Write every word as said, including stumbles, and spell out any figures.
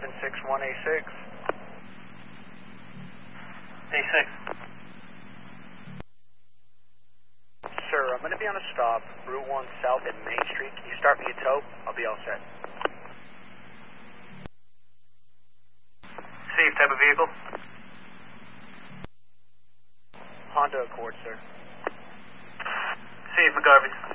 seven six one A six. A six. Sir, I'm going to be on a stop, Route one South at Main Street. Can you start me a tow? I'll be all set. Safe type of vehicle? Honda Accord, sir. Safe McGarvey.